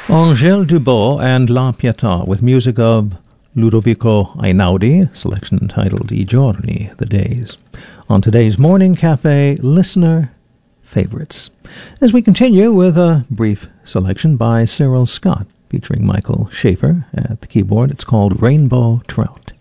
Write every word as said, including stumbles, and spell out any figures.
Angèle Dubos and La Pietà, with music of Ludovico Einaudi, selection entitled I Giorni, the Days. On today's Morning Cafe Listener Favorites, as we continue with a brief selection by Cyril Scott, featuring Michael Schaefer at the keyboard. It's called Rainbow Trout.